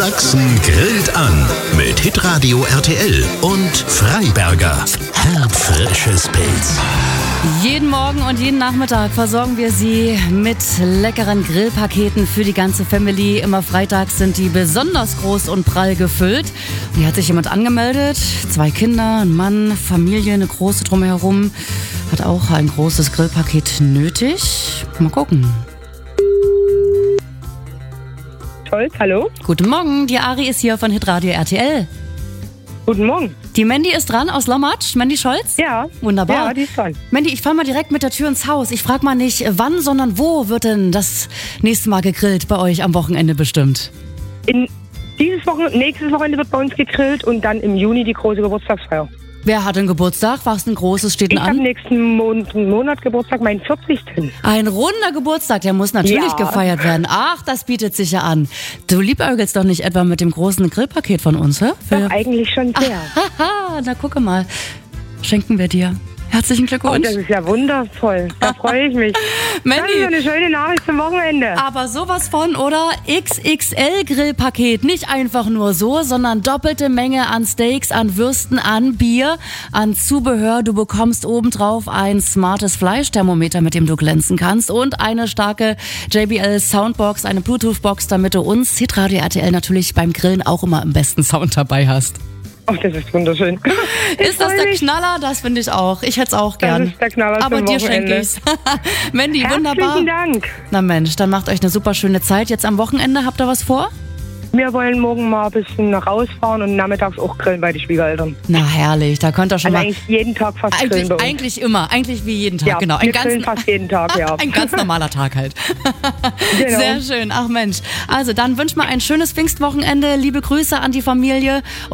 Sachsen grillt an mit Hitradio RTL und Freiberger. Herbfrisches Pilz. Jeden Morgen und jeden Nachmittag versorgen wir Sie mit leckeren Grillpaketen für die ganze Family. Immer freitags sind die besonders groß und prall gefüllt. Und hier hat sich jemand angemeldet. 2 Kinder, ein Mann, Familie, eine große drumherum. Hat auch ein großes Grillpaket nötig. Mal gucken. Scholz, hallo? Guten Morgen, die Ari ist hier von Hitradio RTL. Guten Morgen. Die Mandy ist dran aus Lommatsch. Mandy Scholz? Ja. Wunderbar. Ja, die ist dran. Mandy, ich falle mal direkt mit der Tür ins Haus. Ich frage mal nicht wann, sondern wo wird denn das nächste Mal gegrillt bei euch am Wochenende bestimmt? Nächstes Wochenende wird bei uns gegrillt und dann im Juni die große Geburtstagsfeier. Wer hat denn Geburtstag? Was ein großes steht denn Ich habe an? nächsten Monat Geburtstag, meinen 40. Ein runder Geburtstag, der muss natürlich Ja. gefeiert werden. Ach, das bietet sich ja an. Du liebäugelst doch nicht etwa mit dem großen Grillpaket von uns, hä? Doch, eigentlich schon sehr. Haha, na gucke mal. Schenken wir dir. Herzlichen Und Glückwunsch. das ist ja wundervoll. Da freue ich mich. Das ist Mandy, eine schöne Nachricht zum Wochenende. aber sowas von, oder? XXL-Grillpaket. Nicht einfach nur so, sondern doppelte Menge an Steaks, an Würsten, an Bier, an Zubehör. Du bekommst obendrauf ein smartes Fleischthermometer, mit dem du glänzen kannst, und eine starke JBL Soundbox, eine Bluetooth-Box, damit du uns, Hitradio RTL, natürlich beim Grillen auch immer im besten Sound dabei hast. Ach, das ist wunderschön. Ist das freu der mich. Knaller? Das finde ich auch. Ich hätte es auch gern. Das ist der Knaller Aber zum dir Wochenende. schenke ich's. Mandy, wunderbar. Herzlichen Dank. Na Mensch, dann macht euch eine super schöne Zeit. Jetzt am Wochenende, habt ihr was vor? Wir wollen morgen mal ein bisschen rausfahren und nachmittags auch grillen bei den Schwiegereltern. Na herrlich, da könnt ihr schon Also mal... eigentlich jeden Tag fast grillen bei uns. Eigentlich immer, eigentlich wie jeden Tag, Ja, genau. wir grillen fast jeden Tag, ja. Ein ganz normaler Tag halt. Genau. Sehr schön, ach Mensch. Also dann wünsch mal ein schönes Pfingstwochenende, liebe Grüße an die Familie.